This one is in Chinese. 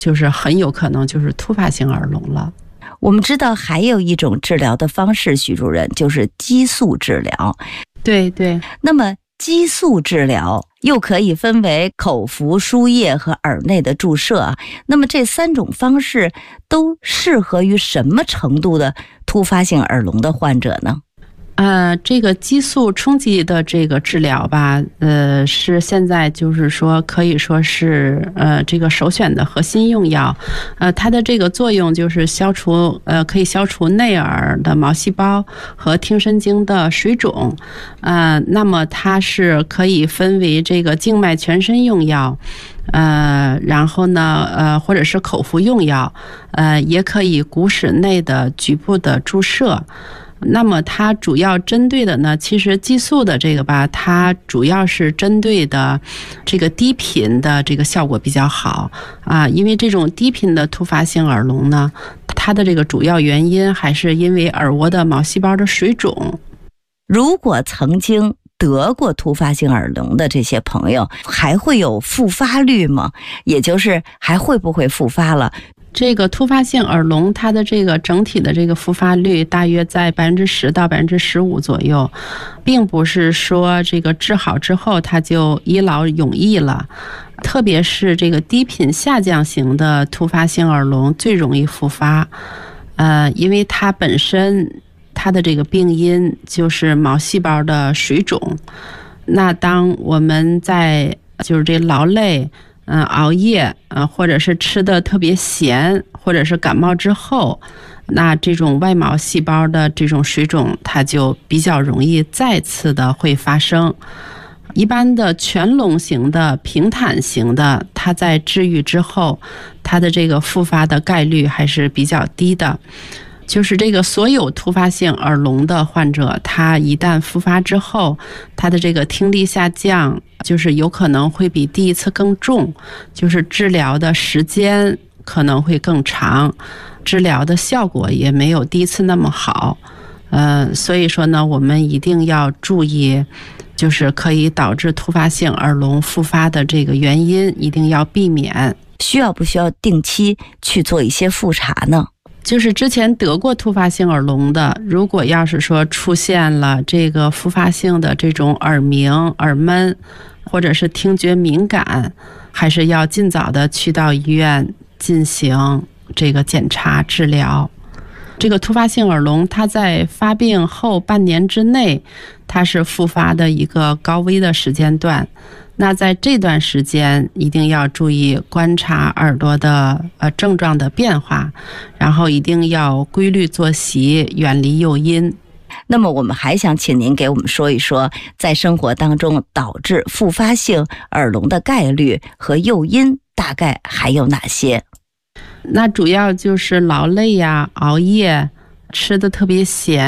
就是很有可能就是突发性耳聋了。 我们知道还有一种治疗的方式，许主任，就是激素治疗。 对对。 那么激素治疗又可以分为口服、输液和耳内的注射啊。那么这3种方式都适合于什么程度的突发性耳聋的患者呢？ 这个激素冲击的这个治疗吧，是现在就是说可以说是这个首选的核心用药。它的这个作用就是可以消除内耳的毛细胞和听神经的水肿。那么它是可以分为这个静脉全身用药，然后呢，或者是口服用药，也可以骨室内的局部的注射。那么它主要针对的呢，其实激素的这个吧，它主要是针对的这个低频的这个效果比较好啊，因为这种低频的突发性耳聋呢，它的这个主要原因还是因为耳蜗的毛细胞的水肿。 如果曾经得过突发性耳聋的这些朋友，还会有复发率吗？也就是还会不会复发了？ 这个突发性耳聋，它的这个整体的这个复发率大约在10%到15%左右，并不是说这个治好之后它就一劳永逸了。特别是这个低频下降型的突发性耳聋最容易复发，因为它本身它的这个病因就是毛细胞的水肿。那当我们在就是这劳累，熬夜，或者是吃的特别咸，或者是感冒之后，那这种外毛细胞的这种水肿，它就比较容易再次的会发生。一般的全聋型的、平坦型的，它在治愈之后，它的这个复发的概率还是比较低的。就是这个所有突发性耳聋的患者，他一旦复发之后，他的这个听力下降，就是有可能会比第一次更重，就是治疗的时间可能会更长，治疗的效果也没有第一次那么好。所以说呢，我们一定要注意，就是可以导致突发性耳聋复发的这个原因，一定要避免。 需要不需要定期去做一些复查呢？ 就是之前得过突发性耳聋的，如果要是说出现了这个复发性的这种耳鸣、耳闷，或者是听觉敏感，还是要尽早的去到医院进行这个检查治疗。这个突发性耳聋，它在发病后半年之内，它是复发的一个高危的时间段。那在这段时间一定要注意观察耳朵的症状的变化，然后一定要规律作息，远离诱因。 那么我们还想请您给我们说一说，在生活当中导致复发性耳聋的概率和诱因大概还有哪些？ 那主要就是劳累呀、熬夜、吃的特别咸，